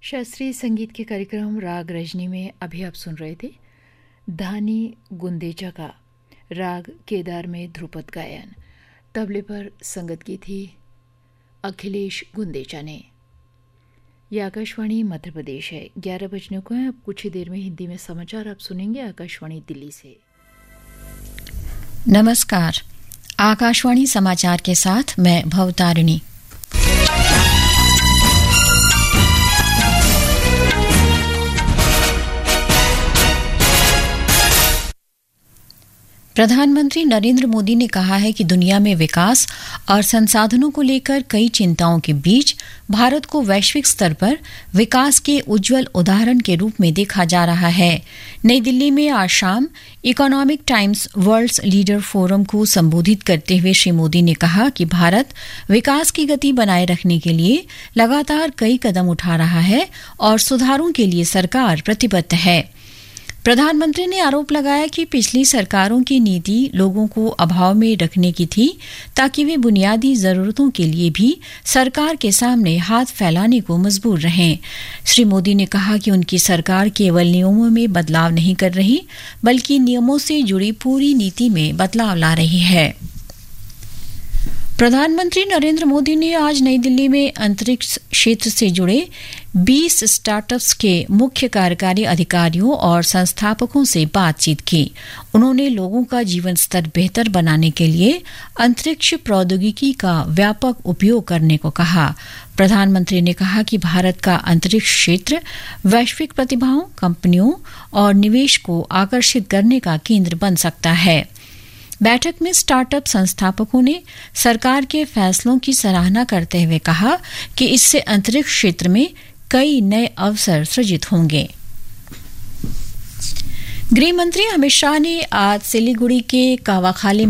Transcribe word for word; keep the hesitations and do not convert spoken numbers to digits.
शास्त्रीय संगीत के कार्यक्रम राग रजनी में अभी आप सुन रहे थे धानी गुंदेचा का राग केदार में ध्रुपद गायन। तबले पर संगत की थी अखिलेश गुंदेचा ने। यह आकाशवाणी मध्य प्रदेश है। ग्यारह बजने को है। अब कुछ ही देर में हिंदी में समाचार आप सुनेंगे आकाशवाणी दिल्ली से। नमस्कार, आकाशवाणी समाचार के साथ मैं भवतारिणी। प्रधानमंत्री नरेंद्र मोदी ने कहा है कि दुनिया में विकास और संसाधनों को लेकर कई चिंताओं के बीच भारत को वैश्विक स्तर पर विकास के उज्जवल उदाहरण के रूप में देखा जा रहा है। नई दिल्ली में आज शाम economic times world leader forum को संबोधित करते हुए श्री मोदी ने कहा कि भारत विकास की गति बनाए रखने के लिए लगातार कई कदम उठा रहा है और सुधारों के लिए सरकार प्रतिबद्ध है। प्रधानमंत्री ने आरोप लगाया कि पिछली सरकारों की नीति लोगों को अभाव में रखने की थी ताकि वे बुनियादी जरूरतों के लिए भी सरकार के सामने हाथ फैलाने को मजबूर रहें। श्री मोदी ने कहा कि उनकी सरकार केवल नियमों में बदलाव नहीं कर रही बल्कि नियमों से जुड़ी पूरी नीति में बदलाव ला रही है। प्रधानमंत्री नरेंद्र मोदी ने आज नई दिल्ली में अंतरिक्ष क्षेत्र से जुड़े बीस स्टार्टअप्स के मुख्य कार्यकारी अधिकारियों और संस्थापकों से बातचीत की। उन्होंने लोगों का जीवन स्तर बेहतर बनाने के लिए अंतरिक्ष प्रौद्योगिकी का व्यापक उपयोग करने को कहा। प्रधानमंत्री ने कहा कि भारत का अंतरिक्ष क्षेत्र वैश्विक प्रतिभाओं, कंपनियों और निवेश को आकर्षित करने का केंद्र बन सकता है। बैठक में स्टार्टअप संस्थापकों ने सरकार के फैसलों की सराहना करते हुए कहा कि इससे अंतरिक्ष क्षेत्र में कई नए अवसर सृजित होंगे। गृह मंत्री अमित शाह ने आज सिलीगुड़ी के कावाखाली